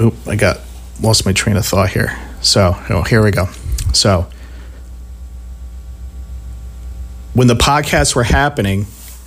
I lost my train of thought here. So, here we go. So, when the podcasts were happening,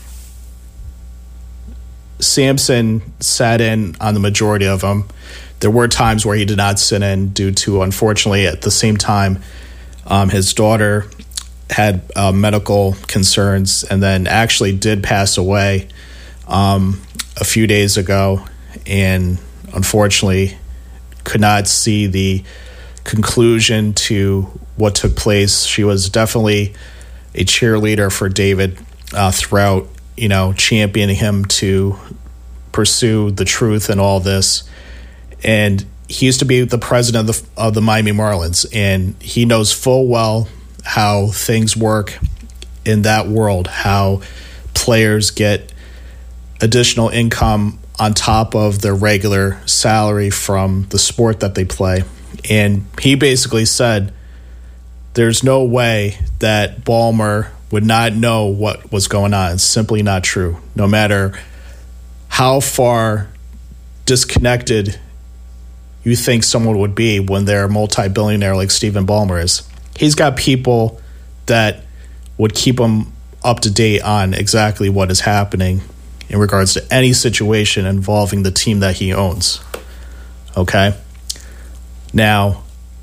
Sampson sat in on the majority of them. There were times where he did not sit in due to, unfortunately, at the same time, his daughter had medical concerns and then actually did pass away a few days ago, and unfortunately could not see the conclusion to what took place. She was definitely a cheerleader for David throughout, championing him to pursue the truth and all this. And he used to be the president of the Miami Marlins, and he knows full well how things work in that world, how players get additional income on top of their regular salary from the sport that they play. And he basically said there's no way that Ballmer would not know what was going on. It's simply not true. No matter how far disconnected you think someone would be when they're a multi-billionaire like Stephen Ballmer is, he's got people that would keep him up to date on exactly what is happening in regards to any situation involving the team that he owns. Okay? Now,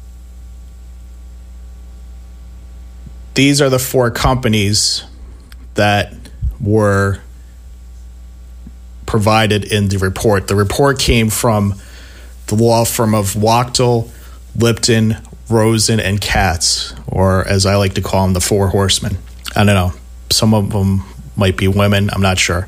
these are the 4 companies that were provided in the report. The report came from the law firm of Wachtel, Lipton, Rosen, and Katz, or as I like to call them, the 4 horsemen. I don't know. Some of them might be women. I'm not sure.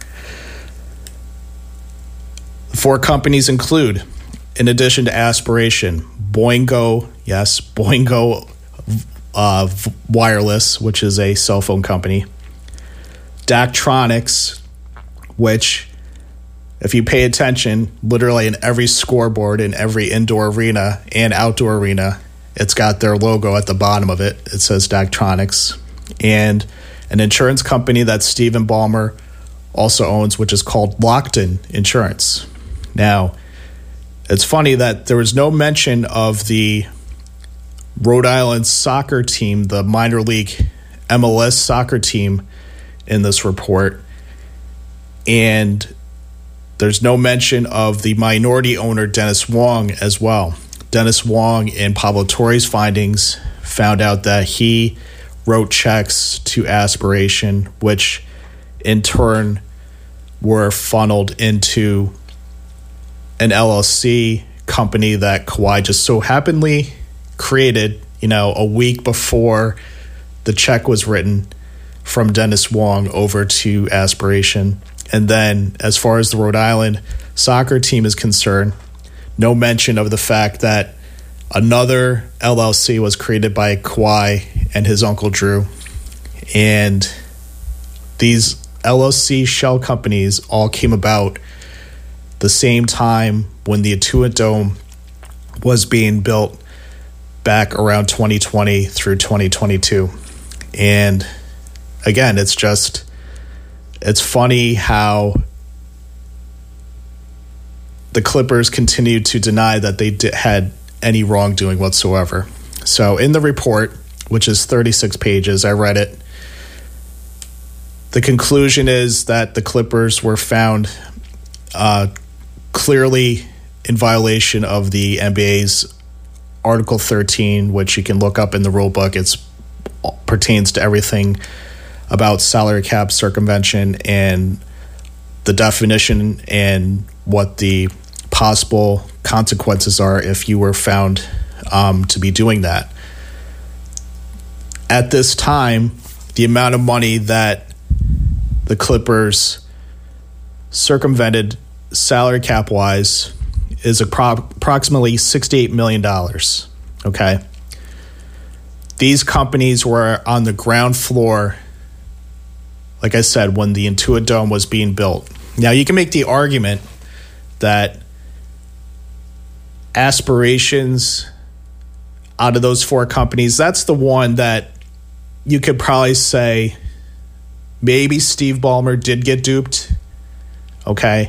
The 4 companies include, in addition to Aspiration, Boingo, yes, Boingo Wireless, which is a cell phone company, Daktronics, which, if you pay attention, literally in every scoreboard in every indoor arena and outdoor arena, it's got their logo at the bottom of it. It says Daktronics. And an insurance company that Stephen Ballmer also owns, which is called Lockton Insurance. Now, it's funny that there was no mention of the Rhode Island soccer team, the minor league MLS soccer team, in this report. And there's no mention of the minority owner, Dennis Wong, as well. Dennis Wong, in Pablo Torre's findings, found out that he wrote checks to Aspiration, which in turn were funneled into an LLC company that Kawhi just so happenly created, a week before the check was written from Dennis Wong over to Aspiration. And then as far as the Rhode Island soccer team is concerned, no mention of the fact that another LLC was created by Kawhi and his uncle Drew. And these LLC shell companies all came about the same time when the Intuit Dome was being built back around 2020 through 2022. And again, it's funny how the Clippers continue to deny that they had any wrongdoing whatsoever. So in the report, which is 36 pages, I read it. The conclusion is that the Clippers were found clearly in violation of the NBA's Article 13, which you can look up in the rule book. It pertains to everything about salary cap circumvention and the definition and what the possible consequences are if you were found to be doing that. At this time, the amount of money that the Clippers circumvented salary cap wise is approximately $68 million. Okay. These companies were on the ground floor, like I said, when the Intuit Dome was being built. Now, you can make the argument that Aspirations, out of those 4 companies, that's the one that you could probably say maybe Steve Ballmer did get duped. Okay.